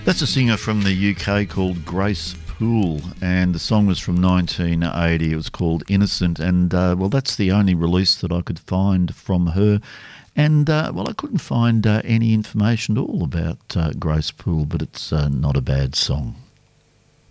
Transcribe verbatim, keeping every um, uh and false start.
That's a singer from the U K called Grace Poole, and the song was from nineteen eighty. It was called Innocent, and uh, well, that's the only release that I could find from her. And uh, well, I couldn't find uh, any information at all about uh, Grace Poole, but it's uh, not a bad song.